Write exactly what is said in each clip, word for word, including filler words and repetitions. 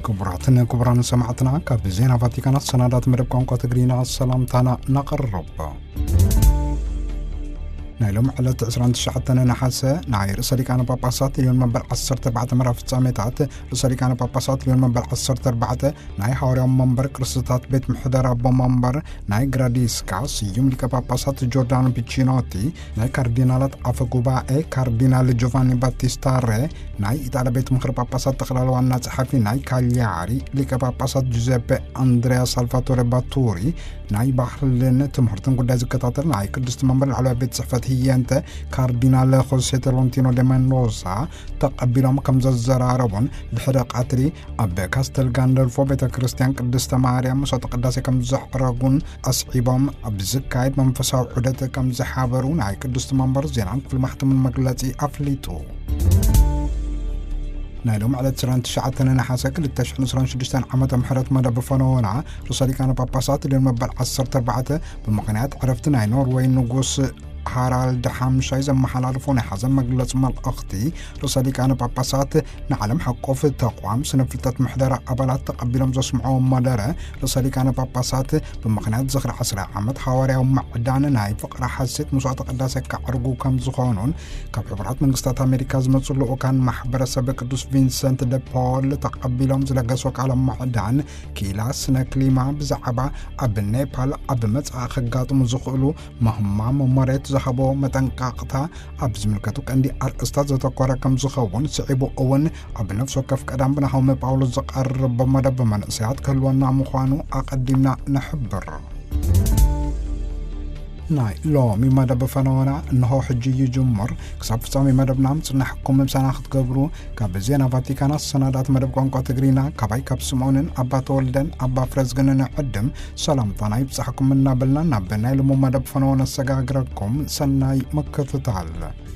كبراتنا كبران سمعتنا كابزينا فاتيكانات سنادات مرب كونكو تقرينا السلام تانا نقرب نايلوم على تأسران تشعتنا نحاسة ناير ساليكانا باباسات اليوم منبر عصر تربعة مرة في التساميتات ساليكانا باباسات اليوم منبر عصر تربعة ناي حوريوم منبر كريستات بيت محدر أبو منبر ناي غراديسكاس يوم لك باباسات جوردان بيتشينوتي ناي كاردينالات أفقوباء كاردينال جوفاني باتيستاري ناي إتعالى بيت مخر باباسات تخلالو عنا تحفي ناي كالياري لك باباسات جوزيبي أندريا سالفاتوري باتوري ناي بحر لن تمهرتن قدازي كتاتر ناي كردست منبر على بيت صحفة هي أنت كاردينال خوسيه ترونتينو ديمانوسا تقبلهم كم زراربون بحرق عتري أبي كاستل غاندلفو بيتا كريستيان قدست ماريام مسوط قداسي كم زحرقون أصعيبهم أبزكايد منفساو عدت كم زحابرون عاي قدست منبر زينان في المحتم المقلاتي أفليتو نايلوم على تسران تشعتنا نحاسة كل التشح نصران شدشتان عمتا محرات مدى بفانونا رسالي كان باباسات اللي المبال عصر تربعته بمقنعات عرفتنا نوروي نقوس هارالد حامشاي زم حلالفون حزم مجلس مال أختي رسالي كان باباسات نعلم حقه في التقوام سنفلتات محضرة أبلات تقبلهم زسمعهم مدرة رسالي كان باباسات بمقنعات زخر حسر عمد حواري ومعدان ناي فقرة حسيت مساعدة قداسة كعرقو كم زخانون كبحبرات من قصة أمريكا زمتصلو وكان محبرة سبك دوس فينسنت دي بول تقبلهم زلقاسوك على معدان كيلاس نكليما بزعبا أب نيبال أب متع خقاتم زخلو مهما ممارات زحبو متنقاقتا أبز ملكتو كاندي أرقستات زتاقورا كم زخوون سعيبو أون أب نفسو كف كدام بنحومي باولو زقار ربما دبما نسيات كلوانا مخوانو أقدمنا نحبر ناي لو مي مدى بفنونا انهو حجي يجمر كساب فسامي مدى بنامت نحكم بسناخت قبرو كابزينا فاتيكانا السنادات مدى بقوانقو تقرينا كاباي كاب سمونن أبا تولدن أبا فرزقنن عدم سلام طاناي بسحكم من نابلنا نابلنا لمو مدى بفنونا السقاقركم سناي مكة تتعال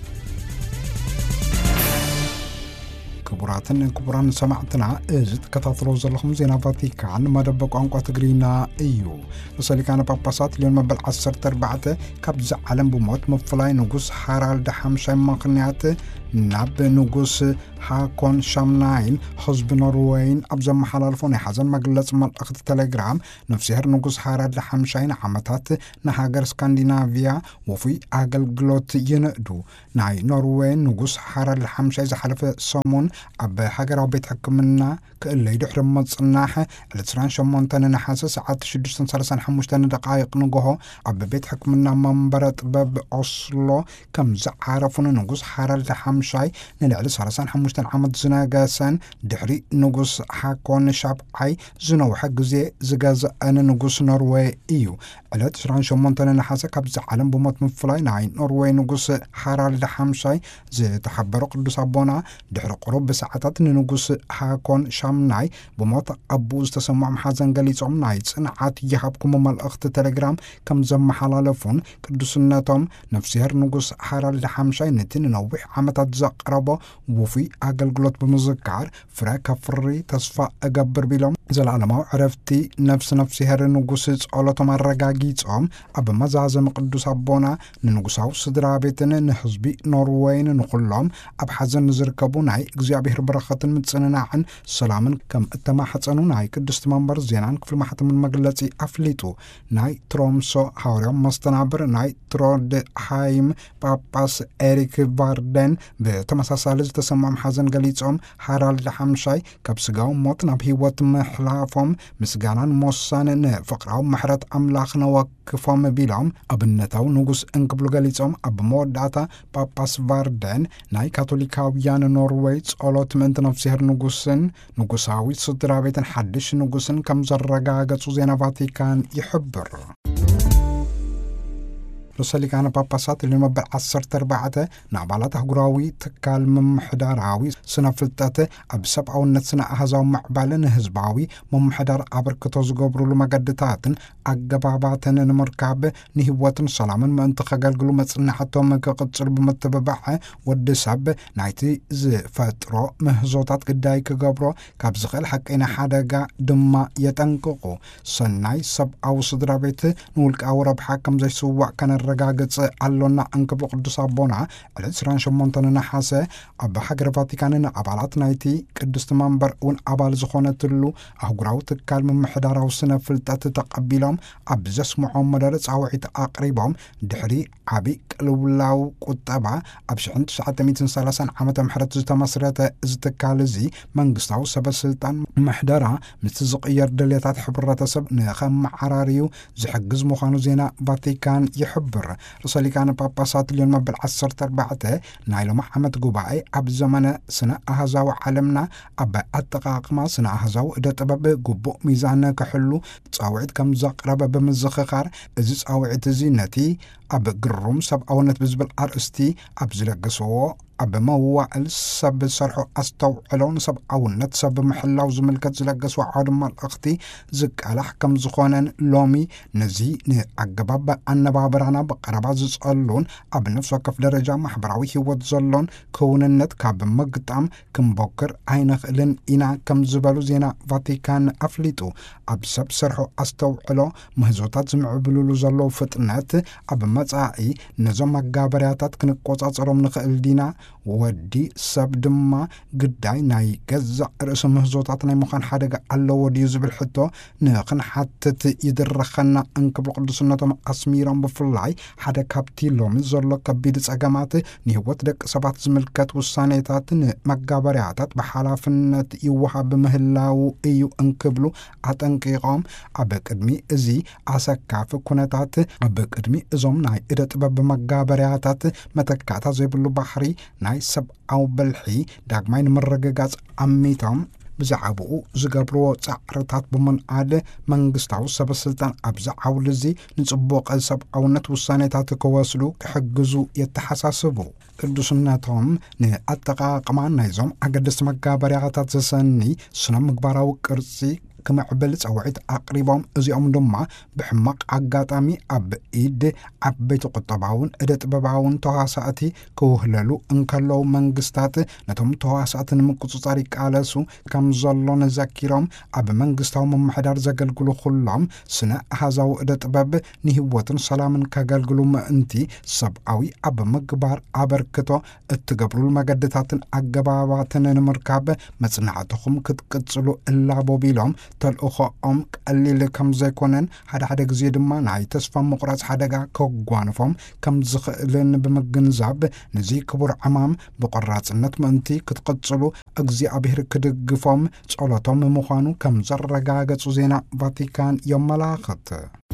كبراتن كبران سمعتنا إجت كتاثروز لهم زينا فاتيكان مدبق عنقو تقرينا إيو رسالي كان باباسات اليوم مبال عصر تربعته كابز عالم بموت مفلاي نقوس حارال دحام شاي مقنيات ناب نقوس هاكون شامناين حزب نروين أبزا محلالفون حزن مجلس مال أخذ تليجرام نفسيهر نقوس حارال دحام شاين عمتات نهاجر سكاندينافيا وفي أقل جلوت ينقدو ناي نروين نقوس حارال دحام شاي زحلف سومون أب حجر وبيت حكمنا كإلا يدحر مصناحة التسران شمونتان نحاسة ساعات شدشتن سلسان حموشتان دقائق نقوه أب بيت حكمنا منبرت باب أصلو كم زعارفون نقوس حارال دحام شاي نلعل سلسان حموشتان عمد زناقاسان دحري نقوس حاكون شاب عاي زنو حق زي زقاز أنا نقوس نروي إيو على تسران شمونتان نحاسة كبز عالم بموت مفلاي ناي نروي نقوس حارال دحام شاي زي تحبرو قدس عبونا دحر قرب بساعتات ننقص هاكون شامناي بموت أبوز تسمع محازن قليتهم ناي صنعات يحبكم مال أخت تليجرام كم زم حلالفون كدسناتهم نفسيهر نقص حرال لحمشاي نتن نوبي عمتات زقربا وفي أقل قلوت بمزكار فراك فري تصفى أقبر بلهم زل علماء عرفتي نفس نفسيهر نقص أولتهم الرقاقيتهم أب مزازم قدس عبونا ننقصاو صدرابتنا نحزبي نوروين نقلهم أب حزن نزركبو ناي እግዚአብሔር በረኸትን ምጽናናን ሰላምን ከም እተማሐጸኑ ናይ ቅድስት መንበር ዜናን ክፍል ማህተም መግለጺ አፍሊጡ ናይ ትሮምሶ ሐዋርያው ማስተናበር ናይ ትሮድ ሃይም ጳጳስ ኤሪክ ቫርደን በተመሳሳለ ተሰማም ሐዘን ገሊጾም ሃራልድ ሐምሻይ ከብስጋው ሞት ናብ ህይወት መሕላፎም ምስጋናን ሞሳነን ፍቅራው ምሕረት አምላኽ ነው ክፎም ቢሎም አብነታው ንጉስ እንክብሉ ገሊጾም አብ ሞዳታ ጳጳስ ቫርደን ናይ ካቶሊካውያን ኖርዌይ ጸሎት ምንት ነፍሲህር ንጉስን ንጉሳዊ ስድራ ቤትን ሐድሽ ንጉስን ከም ዘረጋገጹ ዜና ቫቲካን ይሕብር رسالي كان باباسات اللي مبع عصر تربعته نعبالات هقراوي تكال ممحداراوي سنفلتاته أبسب أو نتسنا أهزاو معبالن هزباوي ممحدار عبركتو زقوبرو لمقدتاتن أقباباتن نمركاب نهواتن سلامن ما انتخا قلقلو متسنا حتى مكا قدسر بمتببعه ودساب نايتي زي فترو مهزوتات قداي كقبرو كابزغل حقين حداقا دما يتنققو سناي سب أو صدرابيته نولك أو ربحا كم زي سواء كان ክንረጋግጽ ኣሎና እንክብሎ ቅዱስ ኣቦና ዕለት عشرين وثمانية ነሐሴ ኣብ ሃገረ ቫቲካንን ኣባላት ናይቲ ቅድስቲ መንበር እውን ኣባል ዝኾነትሉ ኣህጉራዊ ትካል ምምሕዳራዊ ስነ ፍልጠት ተቐቢሎም ኣብ ዘስምዖም መደረ ጻውዒት ኣቕሪቦም ድሕሪ ዓቢ ቅልውላው ቁጠባ ኣብ ألف وتسعمائة وثلاثين ዓመተ ምህረት ዝተመስረተ ዝትካል እዚ መንግስታዊ ሰበስልጣን ምሕደራ ምስ ዝቕየር ድሌታት ሕብረተሰብ ንኸመዓራርዩ ዝሕግዝ ምዃኑ ዜና ቫቲካን ይሕብር። ርእሰ ሊቃነ ጳጳሳት ሊዮን መበል ዓሰርተ ኣርባዕተ ናይ ሎሚ ዓመት ጉባኤ ኣብ ዘመነ ስነ ኣህዛዊ ዓለምና ኣብ ኣጠቓቕማ ስነ ኣህዛዊ እደ ጥበብ ግቡእ ሚዛን ክሕሉ ጻውዒት ከም ዘቕረበ ብምዝኽኻር እዚ ጻውዒት እዚ ነቲ ኣብ ግሩም ሰብኣውነት ብዝብል ኣርእስቲ ኣብ ዝለገስዎ ኣብ መዋዕል ሰብ ዝሰርሖ ኣስተውዕሎን ሰብኣውነት ሰብ ምሕላው ዝምልከት ዝለገስዎ ዓውዲ መልእኽቲ ዝቃላሕ ከም ዝኾነን ሎሚ ነዚ ንኣገባብ ኣነባብራና ብቐረባ ዝጸሉን ኣብ ነፍሲ ወከፍ ደረጃ ማሕበራዊ ህይወት ዘሎን ክውንነት ካብ ምግጣም ክንቦክር ኣይንኽእልን ኢና ከም ዝበሉ ዜና ቫቲካን ኣፍሊጡ። ኣብ ሰብ ዝሰርሖ ኣስተውዕሎ ምህዞታት ዝምዕብልሉ ዘሎ ፍጥነት ኣብ መጻኢ ነዞም ኣጋበርያታት ክንቆጻጸሮም ንኽእል ዲና ወዲ ሰብ ድማ ግዳይ ናይ ገዛእ ርእሲ ምህዞታት ናይ ምዃን ሓደጋ ኣለዎ ድዩ ዝብል ሕቶ ንኽንሓትት ይድረኸና እንክብሎ ቅዱስነቶም ኣስሚሮም ብፍላይ ሓደ ካብቲ ሎሚ ዘሎ ከቢድ ጸገማት ንህይወት ደቂ ሰባት ዝምልከት ውሳኔታት ንመጋበርያታት ብሓላፍነት ይወሃብ ምህላው እዩ እንክብሉ ኣጠንቂቖም ኣብ ቅድሚ እዚ ኣሰካፊ ኩነታት ኣብ ቅድሚ እዞም ናይ እደ ጥበብ መጋበርያታት መተካእታ ዘይብሉ ባሕሪ ናይ ሰብኣዊ በልሒ ዳግማይ ንምርግጋጽ ኣሚቶም ብዛዕባኡ ዝገብርዎ ጻዕርታት ብምንኣድ መንግስታዊ ሰበስልጣን ኣብዚ ዓውዲ እዚ ንጽቡቕ ሰብኣውነት ውሳኔታት ክወስዱ ክሕግዙ የተሓሳስቡ። ቅዱስነቶም ንኣጠቓቕማ ናይዞም ኣገደስቲ መጋበርያታት ዘሰኒ ስነ ምግባራዊ ቅርጺ ክምዕብል ጻውዒት ኣቕሪቦም እዚኦም ድማ ብሕማቕ ኣጋጣሚ ኣብ ኢድ ዓበይቲ ቁጠባውን እደ ጥበባውን ተዋሳእቲ ክውህለሉ እንከለዉ መንግስታት ነቶም ተዋሳእቲ ንምቁፅጻር ይቃለሱ ከም ዘሎ ነዘኪሮም ኣብ መንግስታዊ ምምሕዳር ዘገልግሉ ኩሎም ስነ ኣሃዛዊ እደ ጥበብ ንህይወትን ሰላምን ከገልግሉ ምእንቲ ሰብኣዊ ኣብ ምግባር ኣበርክቶ እትገብሩሉ መገድታትን ኣገባባትን ንምርካብ መጽናዕትኹም ክትቅጽሉ እላቦቢሎም ተልእኾኦም ቀሊል ከም ዘይኮነን ሓደ ሓደ ግዜ ድማ ናይ ተስፋ ምቑራጽ ሓደጋ ከጓንፎም ከም ዝኽእልን ብምግንዛብ ነዚ ክቡር ዕማም ብቆራጽነት ምእንቲ ክትቅጽሉ እግዚኣብሔር ክድግፎም ጸሎቶም ምዃኑ ከም ዘረጋገጹ ዜና ቫቲካን የመላኽት።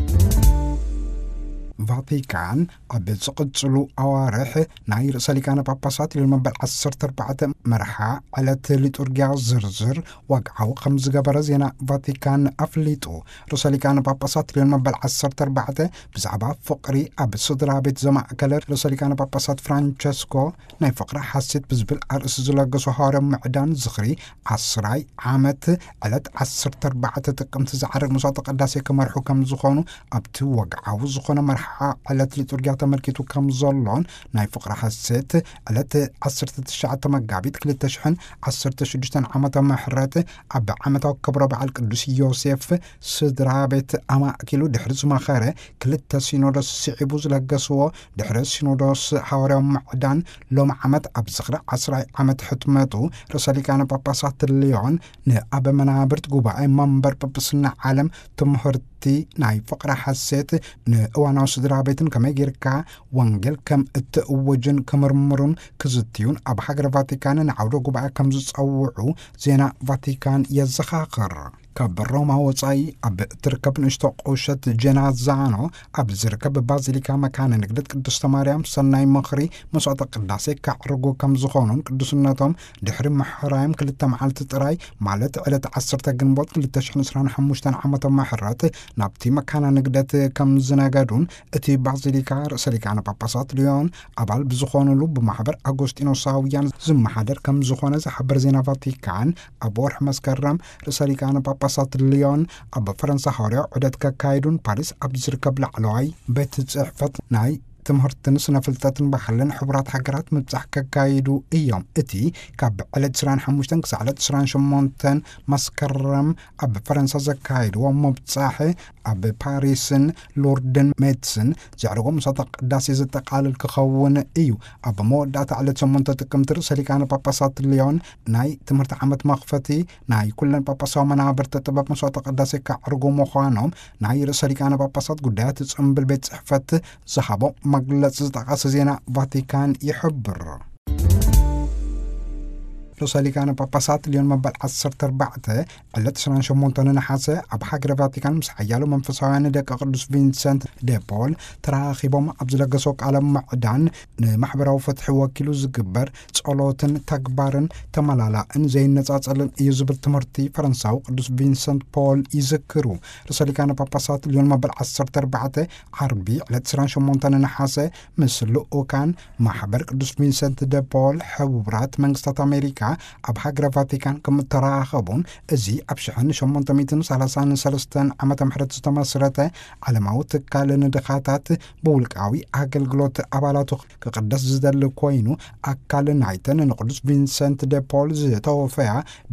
ቫቲካን ኣብ ዝቕጽሉ ኣዋርሕ ናይ ርእሰ ሊቃነ ጳጳሳት ሊዮን መበል ዓሰርተ ኣርባዕተ መርሓ ዕለት ሊጡርግያ ዝርዝር ወግዓዊ ከም ዝገበረ ዜና ቫቲካን ኣፍሊጡ። ርእሰ ሊቃነ ጳጳሳት ሊዮን መበል ዓሰርተ ኣርባዕተ ብዛዕባ ፍቕሪ ኣብ ስድራ ቤት ዘማእከለ ርእሰ ሊቃነ ጳጳሳት ፍራንቸስኮ ናይ ፍቕሪ ሓሴት ብዝብል ኣርእሲ ዝለገሱ ሃዋርያዊ ምዕዳን ዝኽሪ ዓስራይ ዓመት ዕለት ዓሰርተ ኣርባዕተ ጥቅምቲ ዝዓርግ መስዋእቲ ቅዳሴ ክመርሑ ከም ዝኾኑ ኣብቲ ወግዓዊ ዝኾነ መርሓ ዕለት ሊጡርግያ ተመልኪቱ ከም ዘሎን ናይ ፍቕሪ ሓሴት ዕለት ዓሰርተ ትሽዓተ መጋቢት ክልተ ሽሕን ዓሰርተ ሽዱሽተን ዓመተ ምህረት ኣብ ዓመታዊ ክብረ በዓል ቅዱስ ዮሴፍ ስድራ ቤት ኣማእኪሉ ድሕሪ ዝመኸረ ክልተ ሲኖዶስ ስዒቡ ዝለገስዎ ድሕሪ ሲኖዶስ ሃዋርያዊ ምዕዳን ሎሚ ዓመት ኣብ ዝኽሪ ዓስራይ ዓመት ሕትመቱ ርእሰ ሊቃነ ጳጳሳት ሊዮን ንኣበ መናብርት ጉባኤ መንበር ጵጵስና ዓለም ትምህርቲ ናይ ፍቕሪ ሓሴት ንእዋናዊ ስድራ ቤትን ከመይ ጌርካ ወንጌል ከም እትእውጅን ክምርምሩን ክዝትዩን ኣብ ሃገረ ቫቲካን ንዓውደ ጉባኤ ከም ዝጸውዑ ዜና ቫቲካን የዘኻኽር። ካብ ሮማ ወጻኢ ኣብ እትርከብ ንእሽቶ ቆሸት ጀናዛኖ ኣብ ዝርከብ ባዚሊካ መካነ ንግደት ቅድስተ ማርያም ሰናይ ምኽሪ መስዋእቲ ቅዳሴ ካዕርጉ ከም ዝኾኑን ቅዱስነቶም ድሕሪ ምሕራዮም ክልተ መዓልቲ ጥራይ ማለት ዕለት ዓሰርተ ግንቦት ክልተ ሽሕን ዕስራን ሓሙሽተን ዓመተ ምህረት ናብቲ መካነ ንግደት ከም ዝነገዱን እቲ ባዚሊካ ርእሰ ሊቃነ ጳጳሳት ሊዮን ኣባል ብዝኾኑሉ ብማሕበር ኣጎስጢኖሳውያን ዝመሓደር ከም ዝኾነ ዝሓበር ዜና ቫቲካን ኣብ ወርሒ መስከረም ርእሰ ሊቃነ ጳጳሳት ሊዮን ኣብ ፈረንሳ ሃዋርያዊ ዑደት ከካይዱን ፓሪስ ኣብ ዝርከብ ላዕለዋይ ቤት ጽሕፈት ናይ ትምህርትን ስነ ፍልጠትን ባህልን ሕቡራት ሃገራት ምብጻሕ ከካይዱ እዮም እቲ ካብ ዕለት عشرين وخمسة ክሳብ ዕለት عشرين وثمانية መስከረም ኣብ ፈረንሳ ዘካይድዎ ምብጻሕ ኣብ ፓሪስን ሎርድን ሜትስን ዘዕርጎም ሰተ ቅዳሴ ዘጠቃልል ክኸውን እዩ ኣብ መወዳእታ ዕለት ثمانية ጥቅምት ርእሰ ሊቃነ ጳጳሳት ሊዮን ናይ ትምህርቲ ዓመት መኽፈቲ ናይ ኩለን ጳጳሳዊ መናብርተ ጥበብ መስዋዕተ ቅዳሴ ከዕርጉ ምዃኖም ናይ ርእሰ ሊቃነ ጳጳሳት ጉዳያት ጽምብል ቤት ጽሕፈት ዝሃቦ መግለጽ ዝጠቐሰ ዜና ቫቲካን ይሕብር። ርእሰ ሊቃነ ጳጳሳት ሊዮን መበል عشرة أربعة ዕለት عشرين وثمانية ነሐሴ ኣብ ሃገረ ቫቲካን ምስ ሓያሉ መንፈሳውያን ደቀ ቅዱስ ቪንሰንት ደ ፖል ተራኺቦም ኣብ ዝለገሶ ቃለ ምዕዳን ንማሕበራዊ ፍትሒ ወኪሉ ዝግበር ጸሎትን ተግባርን ተመላላእን ዘይነጻጸልን እዩ ዝብል ትምህርቲ ፈረንሳዊ ቅዱስ ቪንሰንት ፖል ይዝክሩ። ርእሰ ሊቃነ ጳጳሳት ሊዮን መበል عشرة أربعة ዓርቢ ዕለት عشرين وثمانية ነሐሴ ምስ ልኡካን ማሕበር ቅዱስ ቪንሰንት ደ ፖል ሕቡራት መንግስታት አሜሪካ ኣብ ሃገረ ቫቲካን ከም ተራኸቡን እዚ ኣብ ሺሕ ሸሞንተ ሚእቲ ሰላሳን ሰለስተን ዓመተ ምህረት ዝተመስረተ ዓለማዊ ትካል ንድኻታት ብውልቃዊ ኣገልግሎት ኣባላቱ ክቅደስ ዝደሊ ኮይኑ ኣካል ናይተን ንቅዱስ ቪንሰንት ደ ፖል ዝተወፈያ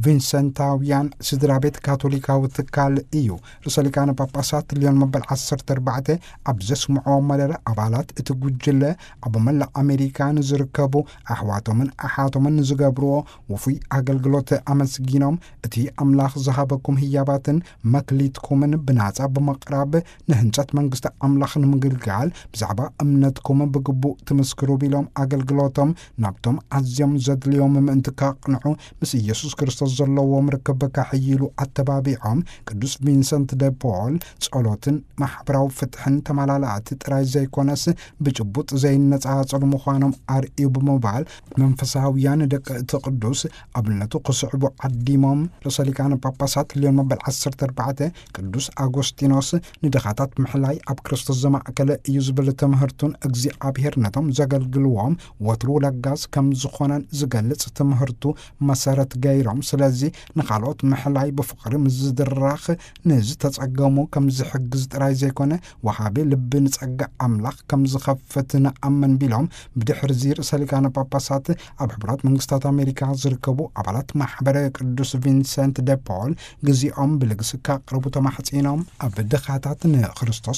ቪንሰንታውያን ስድራ ቤት ካቶሊካዊ ትካል እዩ። ርእሰ ሊቃነ ጳጳሳት ሊዮን መበል عشرة أربعة ኣብ ዘስምዖ መለለ ኣባላት እቲ ጉጅለ ኣብ መላእ ኣሜሪካ ንዝርከቡ ኣሕዋቶምን ኣሓቶምን ዝገብርዎ وفي أገልግሎት ኣመስጊኖም እቲ ኣምላኽ ዝሃበኩም ህያባትን መክሊትኩምን ብናጻ በመቅራብ ንህንጸት መንግስቲ ኣምላኽ ንምግልጋል ብዛዕባ እምነትኩም ብግቡእ ትመስክሩ ቢሎም ኣገልግሎቶም ናብቶም ኣዝዮም ዘድልዮም ምእንቲ ካቕንዑ ምስ ኢየሱስ ክርስቶስ ዘለዎም ርክብ ካሕይሉ ኣተባቢዖም ቅዱስ ቪንሰንት ደ ፖል ጸሎትን ማሕበራዊ ፍትሕን ተመላላእቲ ጥራይ ዘይኮነስ ብጭቡጥ ዘይነጻጸሉ ምዃኖም ኣርእዩ ብምባል መንፈሳውያን ደቀ ቅዱስ ኣብነቱ ክስዕቡ ዓዲሞም ርእሰ ሊቃነ ጳጳሳት ሊዮን መበል عشرة أربعة ቅዱስ አጎስቲኖስ ንድኻታት ምሕላይ ኣብ ክርስቶስ ዘማእከለ እዩ ዝብል ትምህርቱን እግዚኣብሔር ነቶም ዘገልግልዎም ወትሩ ለጋስ ከም ዝኾነን ዝገልጽ ትምህርቱ መሰረት ገይሮም ስለዚ ንኻልኦት ምሕላይ ብፍቕሪ ምዝድራኽ ንዝተጸገሙ ከም ዝሕግዝ ጥራይ ዘይኮነ ወሃቢ ልቢ ንጸጋ ኣምላኽ ከም ዝኸፍት ንኣምን ቢሎም ብድሕሪ ዚ ርእሰ ሊቃነ ጳጳሳት ኣብ ሕቡራት መንግስታት አሜሪካ ዝርከቡ ኣባላት ማሕበረ ቅዱስ ቪንሰንት ደ ፖል ግዚኦም ብልግስካ ቅርቡ ተማሕጺኖም ኣብ ድኻታት ንክርስቶስ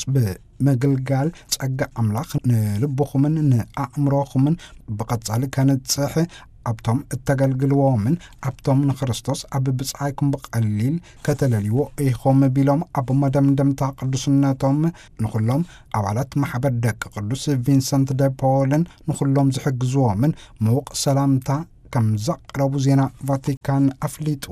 ብምግልጋል ጸጋ ኣምላኽ ንልብኹምን ንኣእምሮኹምን ብቐጻሊ ከንጽሕ ኣብቶም እተገልግልዎምን ኣብቶም ንክርስቶስ ኣብ ብጻይኩም በቀሊል ከተለልዎ ኢኹም ቢሎም ኣብ መደምደምታ ቅዱስነቶም ንኹሎም ኣባላት ማሕበር ደቀ ቅዱስ ቪንሰንት ደ ፖልን ንኹሎም ዝሕግዝዎምን ምውቕ ሰላምታ ከም ዘቕረቡ ዜና ቫቲካን ኣፍሊጡ።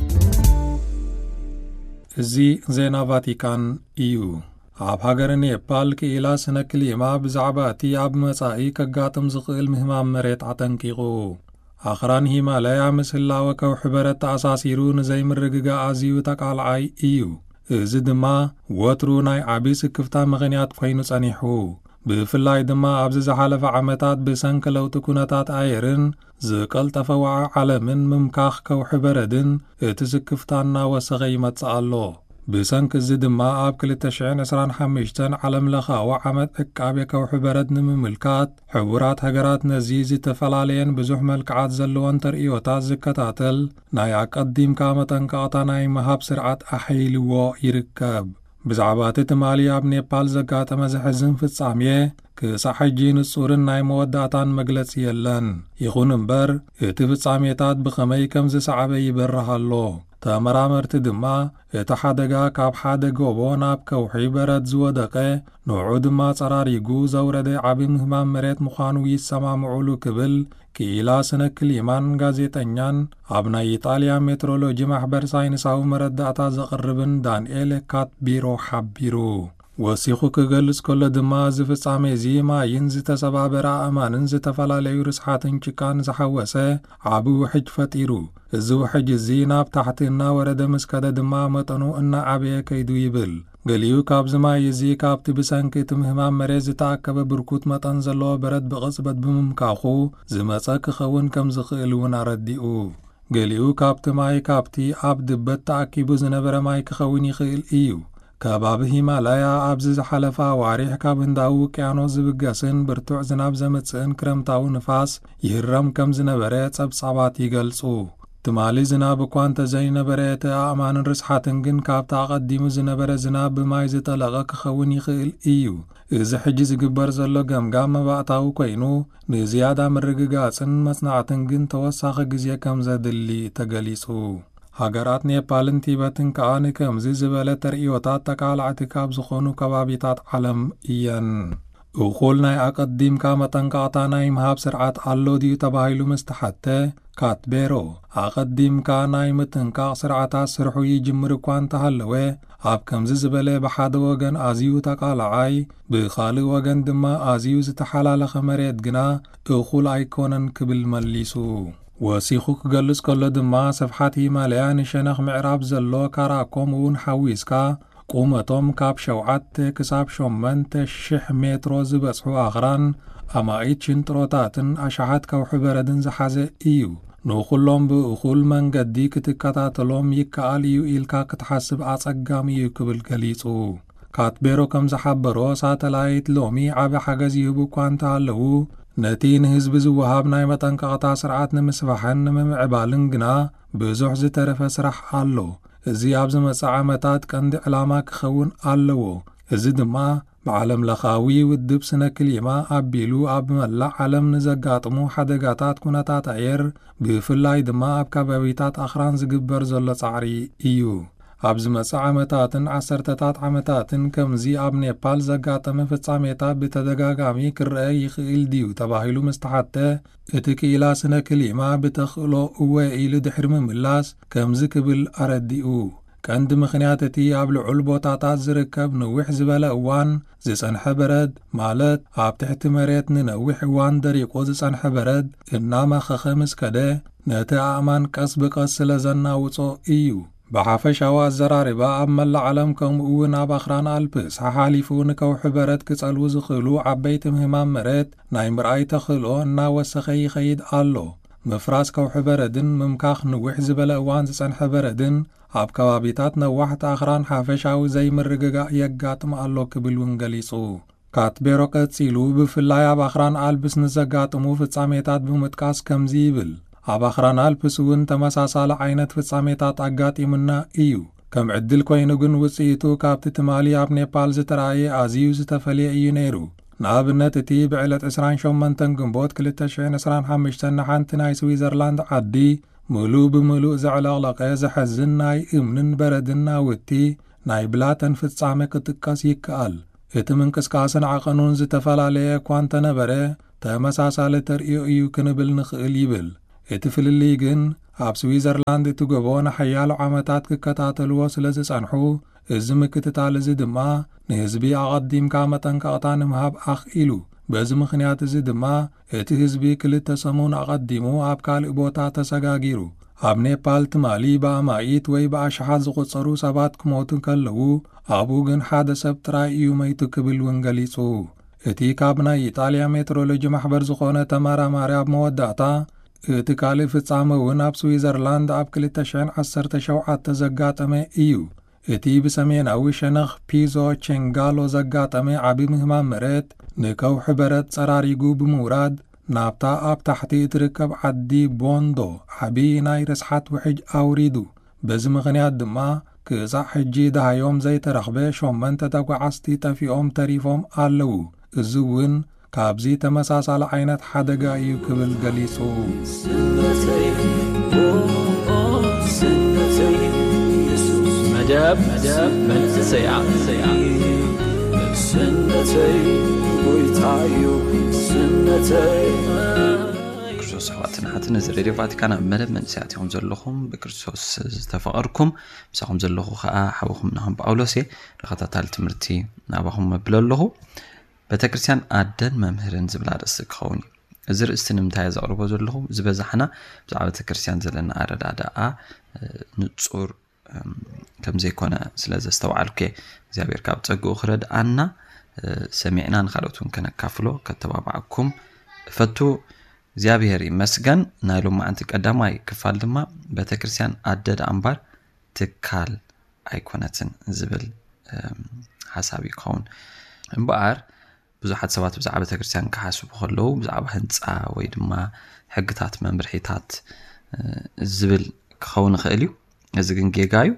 እዚ ዜና ቫቲካን እዩ። ኣብ ሃገረ ኔፓል ክኢላ ስነ ክሊማ ብዛዕባ እቲ ኣብ መጻኢ ከጋጥም ዝኽእል ምህማም መሬት ኣጠንቂቑ። ኣኽራን ሂማላያ ምስ ህላወ ከውሒ በረት ተኣሳሲሩ ንዘይምርግጋ ኣዝዩ ተቃልዓይ እዩ። እዚ ድማ ወትሩ ናይ ዓብዪ ስክፍታ ምኽንያት ኮይኑ ጸኒሑ። ብፍላይ ድማ ኣብዚ ዝሓለፈ ዓመታት ብሰንኪ ለውጢ ኩነታት ኣየርን ዝቀልጠፈ ዋዒ ዓለምን ምምካኽ ከውሒ በረድን እቲ ስክፍታ እናወሰኸ ይመጽእ ኣሎ። ብሰንኪ እዚ ድማ ኣብ ክልተ ሽሕ ዕስራን ሓሙሽተን ዓለም ለኻዊ ዓመት ዕቃቤ ከውሒ በረድ ንምምልካት ሕቡራት ሃገራት ነዚ ዝተፈላለየን ብዙሕ መልክዓት ዘለዎን ተርእዮታት ዝከታተል ናይ ኣቀዲምካ መጠንቀቕታ ናይ ምሃብ ስርዓት ኣሒልዎ ይርከብ። ብዛዕባ እቲ ትማሊ ኣብ ኔፓል ዘጋጠመ ዘሕዝን ፍጻሜ ክሳብ ሕጂ ንጹርን ናይ መወዳእታን መግለጺ የለን። ይኹን እምበር እቲ ፍጻሜታት ብኸመይ ከም ዝሰዓበ ይበርህ ኣሎ። ተመራመርቲ ድማ እቲ ሓደጋ ካብ ሓደ ጎቦ ናብ ከውሒ በረድ ዝወደቐ ንዑ ድማ ጸራሪጉ ዘውረደ ዓቢ ምህማም መሬት ምዃኑ ይሰማምዑሉ ክብል ክኢላ ስነ ክሊማን ጋዜጠኛን ኣብ ናይ ኢጣልያ ሜትሮሎጂ ማሕበር ሳይንሳዊ መረዳእታ ዘቕርብን ዳንኤል ካትቢሮ ሓቢሩ። ወሲኹ ክገልጽ ከሎ ድማ እዚ ፍጻሜ እዚ ማይን ዝተሰባበረ ኣእማንን ዝተፈላለዩ ርስሓትን ጭቃን ዝሓወሰ ዓቢ ውሕጅ ፈጢሩ። እዚ ውሕጅ እዚ ናብ ታሕቲ እናወረደ ምስ ከደ ድማ መጠኑ እናዓበየ ከይዱ ይብል። ገሊኡ ካብዚ ማይ እዚ ካብቲ ብሰንኪ እቲ ምህማም መሬት ዝተኣከበ ብርኩት መጠን ዘለዎ በረድ ብቕጽበት ብምምካኹ ዝመጸ ክኸውን ከም ዝኽእል እውን ኣረዲኡ። ገሊኡ ካብቲ ማይ ካብቲ ኣብ ድበት ተኣኪቡ ዝነበረ ማይ ክኸውን ይኽእል እዩ። ከባቢ ሂማላያ ኣብዚ ዝሓለፈ ዋሪሕ ካብ ህንዳዊ ውቅያኖስ ዝብገስን ብርቱዕ ዝናብ ዘምጽእን ክረምታዊ ንፋስ ይህረም ከም ዝነበረ ጸብጻባት ይገልጹ። ትማሊ ዝናብ እኳ እንተዘይነበረ እቲ ኣእማንን ርስሓትን ግን ካብቲ ኣቐዲሙ ዝነበረ ዝናብ ብማይ ዝጠለቐ ክኸውን ይኽእል እዩ። እዚ ሕጂ ዝግበር ዘሎ ገምጋም መባእታዊ ኮይኑ ንዝያዳ ምርግጋጽን መጽናዕትን ግን ተወሳኺ ግዜ ከም ዘድሊ ተገሊጹ። ሃገራት ኔፓልን ቲበትን ከዓ ንከምዚ ዝበለ ተርእዮታት ተቃላዕቲ ካብ ዝኾኑ ከባቢታት ዓለም እየን። እኹል ናይ ኣቐዲምካ መጠንቀቕታ ናይ ምሃብ ስርዓት ኣሎ ድዩ ተባሂሉ ምስተሓተ ካትቤሮ ኣቐዲምካ ናይ ምጥንቃቕ ስርዓታት ስርሑ ይጅምር እኳ እንተሃለወ ኣብ ከምዚ ዝበለ ብሓደ ወገን ኣዝዩ ተቃላዓይ ብኻልእ ወገን ድማ ኣዝዩ ዝተሓላለኸ መሬት ግና እኹል ኣይኮነን ክብል መሊሱ። ወሲኹ ክገልጽ ከሎ ድማ ስፍሓት ሂማልያ ንሸነኽ ምዕራብ ዘሎ ካራኮም እውን ሓዊስካ ቁመቶም ካብ ሸውዓተ ክሳብ ሸሞንተ ሽሕ ሜትሮ ዝበጽሑ ኣኽራን ኣማኢት ሽንጥሮታትን ኣሽሓት ከውሒ በረድን ዝሓዘ እዩ። ንኹሎም ብእኹል መንገዲ ክትከታተሎም ይከኣል እዩ ኢልካ ክትሓስብ ኣጸጋሚ እዩ ክብል ገሊጹ። ካትቤሮ ከም ዝሓበሮ ሳተላይት ሎሚ ዓበ ሓገዝ ይህቡ እኳ እንተሃለዉ ነቲ ንህዝቢ ዝወሃብ ናይ መጠንቀቕታ ስርዓት ንምስፋሕን ንምምዕባልን ግና ብዙሕ ዝተረፈ ስራሕ ኣሎ። እዚ ኣብ ዝመጽእ ዓመታት ቀንዲ ዕላማ ክኸውን ኣለዎ። እዚ ድማ ብዓለም ለኻዊ ውድብ ስነ ክሊማ ኣቢሉ ኣብ መላእ ዓለም ንዘጋጥሙ ሓደጋታት ኩነታት ኣየር ብፍላይ ድማ ኣብ ከባቢታት ኣኽራን ዝግበር ዘሎ ጻዕሪ እዩ። ኣብ ዝመጽእ ዓመታትን ዓሰርተታት ዓመታትን ከምዚ ኣብ ኔፓል ዘጋጠመ ፍጻሜታት ብተደጋጋሚ ክርአ ይኽእል ድዩ ተባሂሉ ምስተሓተ እቲ ክኢላ ስነ ክሊማ ብተኽእሎ እወ ኢሉ ድሕሪ ምምላስ ከምዚ ክብል ኣረዲኡ። ቀንዲ ምኽንያት እቲ ኣብ ልዑል ቦታታት ዝርከብ ንዊሕ ዝበለ እዋን ዝጸንሐ በረድ ማለት ኣብ ትሕቲ መሬት ንነዊሕ እዋን ደሪቑ ዝጸንሐ በረድ እናመኸኸ ምስ ከደ ነቲ ኣእማን ቀስ ብቐስ ስለ ዘናውጾ እዩ። ብሓፈሻዊ ኣዘራሪባ ኣብ መላእ ዓለም ከምኡ እውን ኣብ ኣኽራን ኣልፕስ ሓሓሊፉ ንከውሒ በረድ ክጸልዉ ዝኽእሉ ዓበይቲ ምህማም መሬት ናይ ምርኣይ ተኽእልኦ እናወሰኸ ይኸይድ ኣሎ። ምፍራስ ከውሒ በረድን ምምካኽ ንዊሕ ዝበለ እዋን ዝጸንሐ በረድን ኣብ ከባቢታት ነዋሕቲ ኣኽራን ሓፈሻዊ ዘይምርግጋእ የጋጥም ኣሎ ክብል እውን ገሊጹ። ካትቤሮ ቀጺሉ ብፍላይ ኣብ ኣኽራን ኣልፕስ ንዘጋጥሙ ፍጻሜታት ብምጥቃስ ከምዚ ይብል። ኣብ ኣኽራን ኣልፕስ እውን ተመሳሳሊ ዓይነት ፍጻሜታት ኣጋጢሙና እዩ። ከም ዕድል ኮይኑ ግን ውጽኢቱ ካብቲ ትማሊ ኣብ ኔፓል ዝተረኣየ ኣዝዩ ዝተፈልየ እዩ ነይሩ። ንኣብነት እቲ ብዕለት ዕስራን ሸሞንተ ግንቦት ክልተ ሽሕን ዕስራን ሓሙሽተን ንሓንቲ ናይ ስዊዘርላንድ ዓዲ ምሉእ ብምሉእ ዘዕለቕለቐ ዘሐዝን ናይ እምንን በረድን ናውቲ ናይ ብላተን ፍጻሜ ክጥቀስ ይከኣል። እቲ ምንቅስቃስን ዓቐኑን ዝተፈላለየ እኳ እንተነበረ ተመሳሳሊ ተርእዮ እዩ ክንብል ንኽእል ይብል። እቲ ፍልልይ ግን ኣብ ስዊዘርላንድ እቲ ጎቦ ንሓያሎ ዓመታት ክከታተልዎ ስለ ዝጸንሑ እዚ ምክትታል እዚ ድማ ንህዝቢ ኣቐዲምካ መጠንቀቕታ ንምሃብ ኣኽኢሉ። በዚ ምኽንያት እዚ ድማ እቲ ህዝቢ ክልተ ሰሙን ኣቐዲሙ ኣብ ካልእ ቦታ ተሰጋጊሩ። ኣብ ኔፓል ትማሊ ብኣማኢት ወይ ብኣሽሓት ዝቝጸሩ ሰባት ክሞቱ ከለዉ ኣብኡ ግን ሓደ ሰብ ጥራይ እዩ መይቱ ክብል እውን ገሊጹ። እቲ ካብ ናይ ኢጣልያ ሜትሮሎጂ ማሕበር ዝኾነ ተመራማሪ ኣብ መወዳእታ እቲ ካልእ ፍጻመ እውን ኣብ ስዊዘርላንድ ኣብ ክልተ ሽሕን ዓሰርተ ሸውዓተ ዘጋጠመ እዩ። እቲ ብሰሜናዊ ሸነኽ ፒዞ ቼንጋሎ ዘጋጠመ ዓቢ ምህማም መሬት ንከውሒ በረድ ጸራሪጉ ብምውራድ ናብታ ኣብ ታሕቲ እትርከብ ዓዲ ቦንዶ ዓቢ ናይ ርስሓት ውሕጅ ኣውሪዱ። በዚ ምኽንያት ድማ ክሳዕ ሕጂ ደሃዮም ዘይተረኽበ ሸሞንተ ተጓዓዝቲ ጠፊኦም ተሪፎም ኣለዉ። እዚ እውን ካብዚ ተመሳሳሊ ዓይነት ሓደጋ እዩ ክብል ገሊጹ። መደብ መደብ መንእሰያ ሰያ ስነተይ ጎይታዩ ስነተይ ክርስቶስ ሕዋትን ሓትን እዚ ሬድዮ ቫቲካን ኣብ መደብ መንእሰያት ኢኹም ዘለኹም ብክርስቶስ ዝተፈቐርኩም ምሳኹም ዘለኹ ከዓ ሓወኹም ናኹም ጳውሎስ እየ ተኸታታሊ ትምህርቲ ናባኹም መብል ኣለኹ። ቤተክርስቲያን ኣደን መምህርን ዝብል ኣርእስቲ ክኸውን እዚ ርእስቲ ንምንታይ ዘቕርቦ ዘለኹ ዝበዛሕና ብዛዕባ ቤተክርስቲያን ዘለና ኣረዳድኣ ንጹር ከም ዘይኮነ ስለ ዘስተውዓልኩ እግዚኣብሔር ካብ ፀጉኡ ክረድኣና ሰሚዕና ንኻልኦትን ከነካፍሎ ከተባብዓኩም ፈቱ እግዚኣብሔር ይመስገን። ናይ ሎማ ማዓንቲ ቀዳማይ ክፋል ድማ ቤተክርስቲያን ኣደድ ኣምባር ትካል ኣይኮነትን ዝብል ሓሳብ ይከውን እምበኣር ብዙሓት ሰባት ብዛዕባ ቤተክርስትያን ክሓስቡ ከለዉ ብዛዕባ ህንፃ ወይ ድማ ሕግታት መምርሒታት ዝብል ክኸውን ይኽእል እዩ እዚ ግን ጌጋዩ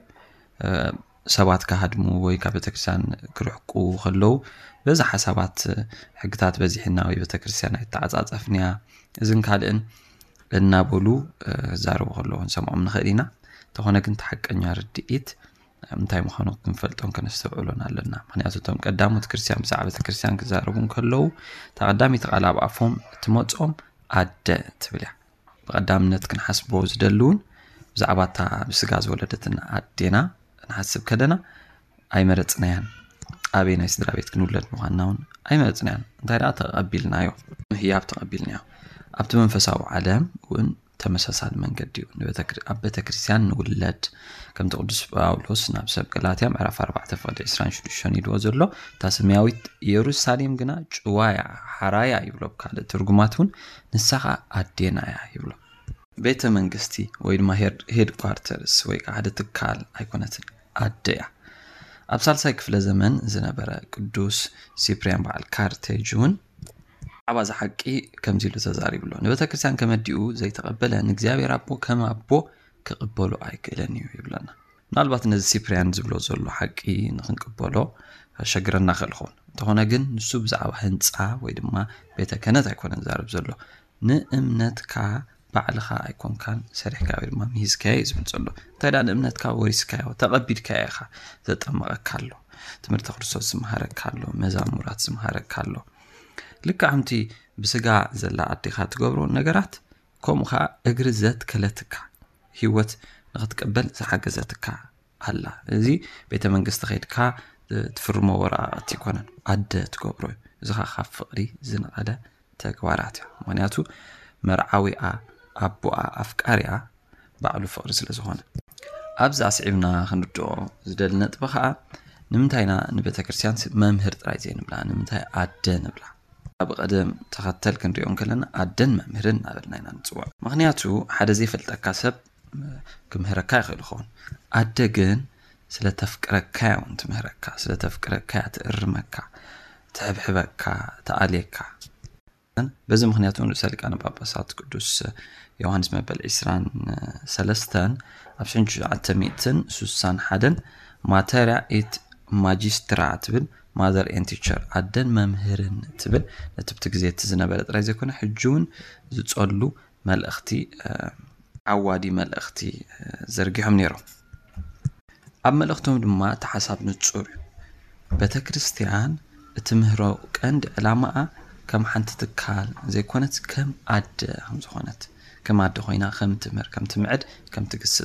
ሰባት ካሃድሙ ወይ ካብ ቤተክርስትያን ክርሕቁ ከለዉ በዛ ሓሳባት ሕግታት በዚሕና ወይ ቤተክርስትያን ኣይተዓጻጸፍንያ እዝን ካልእን እናበሉ ዛረቡ ከለዉ ሰምዖም ንኽእል ኢና ተኾነ ግን ተሓቀኛ ርድኢት እንታይ ምዃኑ ክንፈልጦም ከነስተውዕሎን ኣለና ምክንያቱ እቶም ቀዳሞት ክርስቲያን ብዛዕባ ቤተክርስትያን ክዛረቡን ከለዉ ተቐዳሚት ቃል ኣብ ኣፎም እትመፅኦም ኣደ ትብል እያ ብቐዳምነት ክንሓስቦ ዝደልውን ብዛዕባ እታ ብስጋ ዝወለደትና ኣዴና ንሓስብ ከለና ኣይመረፅናያን ኣበይ ናይ ስድራ ቤት ክንውለድ ምዃንና እውን ኣይመረፅናያን እንታይ ደኣ ተቐቢልናዮ ህያብ ተቐቢልናዮ ኣብቲ መንፈሳዊ ዓለም እውን ተመሳሳሊ መንገዲ እዩ ኣብ ቤተክርስትያን ንውለድ ከምቲ ቅዱስ ጳውሎስ ናብ ሰብ ገላትያ ምዕራፍ ኣርባዕተ ፍቅዲ ዒስራን ሽዱሽተን ይድዎ ዘሎ እታ ሰማያዊት ኢየሩሳሌም ግና ጭዋያ ሓራያ ይብሎ ካልእ ትርጉማት እውን ንሳኻ ኣዴና እያ ይብሎ ቤተ መንግስቲ ወይ ድማ ሄድ ኳርተርስ ወይ ከዓ ሓደ ትካል ኣይኮነትን ኣደ እያ ኣብ ሳልሳይ ክፍለ ዘመን ዝነበረ ቅዱስ ሲፕሪያን በዓል ካርቴጅ እውን ዓባ ዝሓቂ ከምዚ ኢሉ ተዛሪብሎ ንቤተክርስትያን ከመዲኡ ዘይተቐበለ ንእግዚአብሔር ኣቦ ከም ኣቦ ክቕበሎ ኣይክእለን እዩ ይብለና ምናልባት ነዚ ሲፕሪያን ዝብሎ ዘሎ ሓቂ ንኽንቅበሎ ሸግረና ክእልኹን እንተኾነ ግን ንሱ ብዛዕባ ህንፃ ወይ ድማ ቤተ ክህነት ኣይኮነን ዛረብ ዘሎ ንእምነትካ ባዕልኻ ኣይኮንካን ሰሪሕካ ወይ ድማ ምሂዝካዮ እዩ ዝብል ዘሎ እንታይ ደኣ ንእምነትካ ወሪስካዮ ተቐቢድካዮ ኢኻ ዘጠመቐካ ኣሎ ትምህርቲ ክርስቶስ ዝመሃረካ ኣሎ መዛሙራት ዝመሃረካ ኣሎ ልክ ዓምቲ ብስጋ ዘላ ኣዴኻ ትገብሮ ነገራት ከምኡ ኸዓ እግሪ ዘትከለትካ ህይወት ንኽትቀበል ዝሓገዘትካ ኣላ እዚ ቤተ መንግስቲ ኸይድካ ትፍርሞ ወረቐት ይኮነን ኣደ ትገብሮ እዩ እዚ ኸዓ ፍቕሪ ዝነቐለ ተግባራት እዩ ምክንያቱ መርዓዊኣ ኣቦኣ ኣፍቃሪኣ ባዕሉ ፍቕሪ ስለ ዝኾነ ኣብዚ ኣስዒብና ክንርድኦ ዝደሊ ነጥቢ ኸዓ ንምንታይና ንቤተክርስትያን መምህር ጥራይ ዘይንብላ ንምንታይ ኣደ ንብላ ኣብ ቀደም ተኸተል ክንሪኦም ከለና ኣደን መምህርን እናበልና ኢና ንፅውዕ ምክንያቱ ሓደ ዘይፈልጠካ ሰብ ክምህረካ ይኽእል ይኸውን ኣደ ግን ስለተፍቅረካ እውን ትምህረካ ስለተፍቅረካ ትእርመካ ትሕብሕበካ ተኣልየካ በዚ ምክንያቱ ርእሰ ሊቃነ ጳጳሳት ቅዱስ ዮሐንስ መበል ዒስራን ሰለስተን ኣብ ሽዑ ሚእትን ስሳን ሓደን ማተርያ ኢት ማጂስትራ ትብል ማዘር ኤንድ ቲቸር ኣደን መምህርን ትብል ነትብቲ ግዜ ዝነበረ ጥራይ ዘይኮነ ሕጂ እውን ዝጸሉ መልእኽቲ ዓዋዲ መልእኽቲ ዘርጊሖም ነይሮም ኣብ መልእኽቶም ድማ ተሓሳብ ንጹር ቤተክርስትያን እትምህሮ ቀንዲ ዕላማኣ ከም ሓንቲ ትካል ዘይኮነት ከም ኣደ ከም ዝኾነት ከም ኣደ ኮይና ከም ትምህር ከም ትምዕድ ከም ትግስጽ